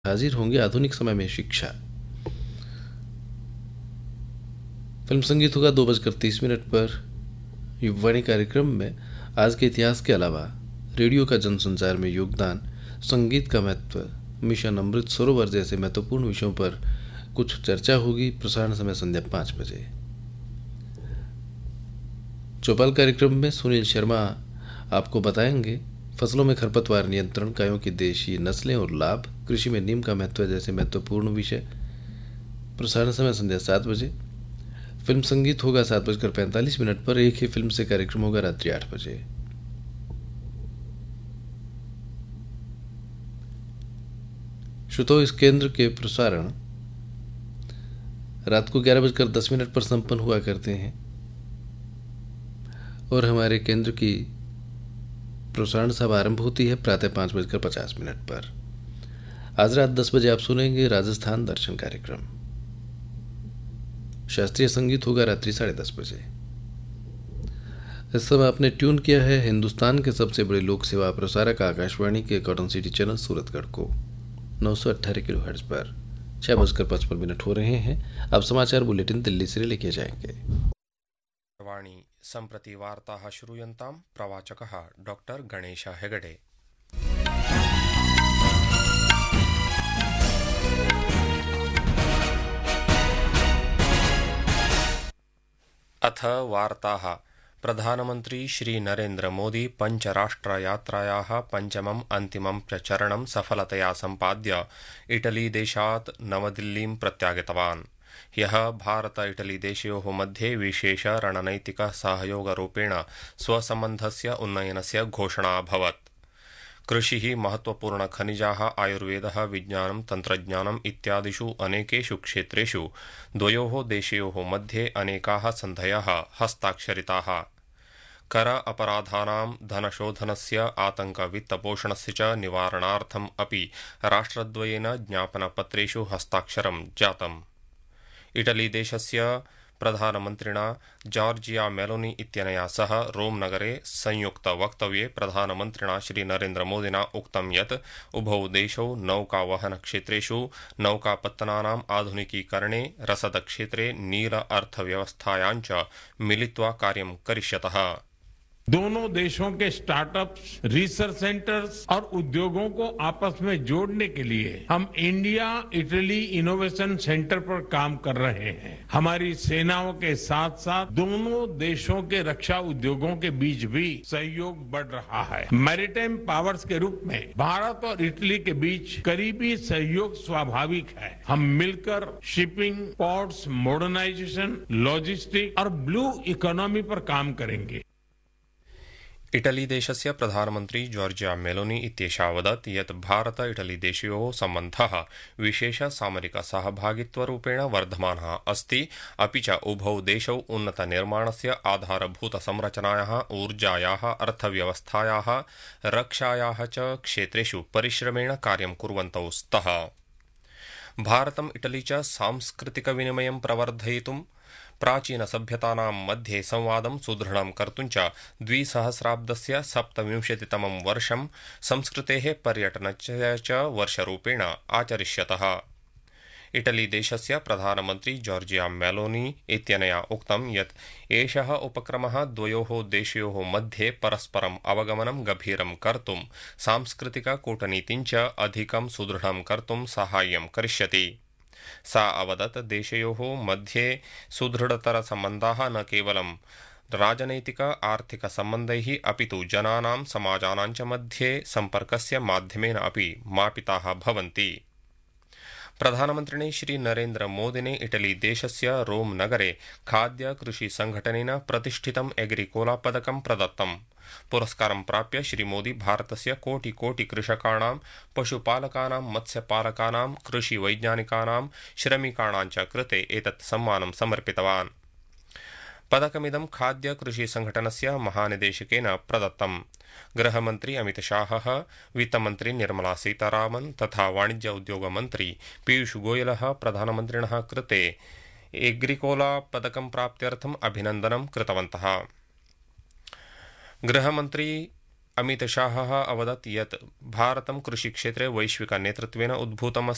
हाजिर होंगे आधुनिक समय में शिक्षा। फिल्म संगीत होगा 2:30 पर। युववाणी कार्यक्रम में आज के इतिहास के अलावा रेडियो का जनसंचार में योगदान, संगीत का महत्व, मिशन अमृत सरोवर जैसे महत्वपूर्ण विषयों पर कुछ चर्चा होगी। प्रसारण समय संध्या 5 बजे। चौपाल कार्यक्रम में सुनील शर्मा आपको बताएंगे फसलों में खरपतवार नियंत्रण, गायों की देशी नस्लें और लाभ, कृषि में नीम का महत्व जैसे महत्वपूर्ण विषय। प्रसारण समय संध्या 7 बजे। फिल्म संगीत होगा 7:45 पर। एक ही फिल्म से कार्यक्रम होगा रात्रि 8 बजे। श्रोताओ, इस केंद्र के प्रसारण रात को 11:10 पर संपन्न हुआ करते हैं और हमारे केंद्र की प्रसारण सभा आरंभ होती है प्रातः 5:50 पर। आज रात 10 बजे आप सुनेंगे राजस्थान दर्शन कार्यक्रम। शास्त्रीय संगीत होगा रात्रि 10:30 बजे। इस समय आपने ट्यून किया है हिंदुस्तान के सबसे बड़े लोक सेवा प्रसारक आकाशवाणी के कॉटन सिटी चैनल सूरतगढ़ को 918 किलोहर्ट्ज पर। 6:55 हो रहे हैं। अब समाचार बुलेटिन दिल्ली से लेके जाएंगे। वाणी सम्प्रति वार्ताः श्रूयन्तां। प्रवाचकः डॉक्टर गणेश हेगडे। अथ वार्ताः। प्रधानमन्त्री श्री नरेन्द्र मोदी पञ्चराष्ट्रयात्रायाः पञ्चमम् अन्तिमं चरणं सफलतया सम्पाद्य इटली देशात् नवदिल्लीं प्रत्यागतवान्। ह्यः भारत इटली देशयोः मध्ये विशेष रणनैतिक सहयोगरूपेण स्वसम्बन्धस्य उन्नयनस्य घोषणा अभवत्। कृषिः, महत्वपूर्ण खनिजाः, आयुर्वेदः, विज्ञानं, तन्त्रज्ञानम् इत्यादिषु अनेकेषु क्षेत्रेषु द्वयोः देशयोः मध्ये अनेकाः सन्धयः हस्ताक्षरिताः। कर अपराधानां, धनशोधनस्य, आतङ्कवित्तपोषणस्य च निवारणार्थम् अपि राष्ट्रद्वयेन ज्ञापनपत्रेषु हस्ताक्षरं जातम्। इटली देशस्य प्रधानमन्त्रिणा जॉर्जिया मेलोनी इत्यनया सह रोम नगरे संयुक्त वक्तव्ये प्रधानमन्त्रिणा श्री नरेन्द्र मोदिना उक्तं यत् उभौ देशौ नौकावहन क्षेत्रेषु नौकापत्तनानाम् आधुनिकीकरणे, रसदक्षेत्रे, नील अर्थव्यवस्थायां च मिलित्वा कार्यं करिष्यतः। दोनों देशों के स्टार्टअप्स, रिसर्च सेंटर्स और उद्योगों को आपस में जोड़ने के लिए हम इंडिया इटली इनोवेशन सेंटर पर काम कर रहे हैं। हमारी सेनाओं के साथ साथ दोनों देशों के रक्षा उद्योगों के बीच भी सहयोग बढ़ रहा है। मैरीटाइम पावर्स के रूप में भारत और इटली के बीच करीबी सहयोग स्वाभाविक है। हम मिलकर शिपिंग, पोर्ट्स, मॉडर्नाइजेशन, लॉजिस्टिक और ब्लू इकोनॉमी पर काम करेंगे। इटली देशस्य प्रधानमन्त्री जॉर्जिया मेलोनी इत्येषा अवदत् यत् भारत इटली देशयोः सम्बन्धः विशेष सामरिक सहभागित्वरूपेण वर्धमानः अस्ति, अपि च उभौ देशौ उन्नतनिर्माणस्य, आधारभूतसंरचनायाः, ऊर्जायाः, अर्थव्यवस्थायाः, रक्षायाः च क्षेत्रेषु परिश्रमेण कार्यं कुर्वन्तौ स्तः। भारतम् इटली च सांस्कृतिकविनिमयं प्रवर्धयितुं, प्राचीनसभ्यतानां मध्ये संवादं सुदृढं कर्तुं च 2000 सप्तविंशतितमं वर्षं संस्कृतेः पर्यटनस्य च वर्षरूपेण आचरिष्यतः। इटली देशस्य प्रधानमन्त्री जॉर्जिया मेलोनी इत्यनया उक्तं यत् एषः उपक्रमः द्वयोः देशयोः मध्ये परस्परम् अवगमनं गभीरं कर्तुं, सांस्कृतिक-कूटनीतिं च अधिकं सुदृढं कर्तुं साहाय्यं करिष्यति। सा अवदत् देशयोः मध्ये सुदृढतरसम्बन्धाः न केवलं राजनैतिक आर्थिक सम्बन्धैः अपितु जनानां, समाजानां च मध्ये सम्पर्कस्य माध्यमेन अपि मापिताः भवन्ति। प्रधानमन्त्रिणे श्री नरेन्द्र मोदिने इटली देशस्य रोम नगरे खाद्य कृषि संघटनेन प्रतिष्ठितं एग्रिकोला पदकं प्रदत्तम्। पुरस्कारं प्राप्य श्री मोदी भारतस्य कोटि कृषकाणां, पशुपालकानां, मत्स्यपालकानां, कृषिवैज्ञानिकानां, श्रमिकाणां च कृते एतत् सम्मानं समर्पितवान्। पदकमिदं खाद्य कृषि संघटनस्य महानिदेशकेन प्रदत्तम्। गृहमन्त्री अमितशाहः, वित्तमन्त्री निर्मला सीतारामन् तथा वाणिज्य उद्योग मन्त्री पीयूष गोयलः प्रधानमन्त्रिणः कृते एग्रिकोला पदकं प्राप्त्यर्थम् अभिनन्दनं कृतवन्तः। गृहमन्त्री अमित शाहः अवदत् यत् भारतं कृषिक्षेत्रे वैश्विक नेतृत्वेन उद्भूतम्